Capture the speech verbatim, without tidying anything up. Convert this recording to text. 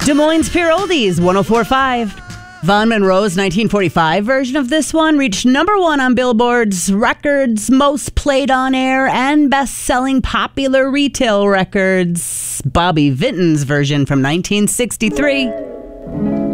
Des Moines Pure Oldies, one oh four point five. Vaughn Monroe's nineteen forty-five version of this one reached number one on Billboard's records, most played on air, and best-selling popular retail records. Bobby Vinton's version from nineteen sixty-three.